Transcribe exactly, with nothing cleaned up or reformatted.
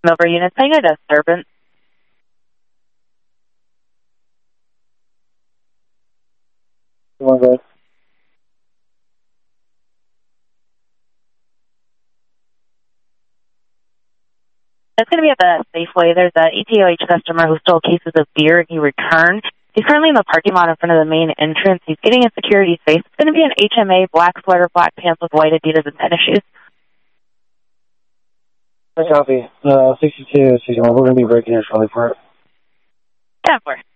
Milbury units, saying a disturbance. Come on, guys. It's going to be at the Safeway. There's an E T O H customer who stole cases of beer. He returned. He's currently in the parking lot in front of the main entrance. He's getting in security space. It's going to be an H M A, black sweater, black pants with white Adidas and tennis shoes. I copy. Uh, sixty-two, sixty-one. We're going to be breaking here shortly for it. ten four.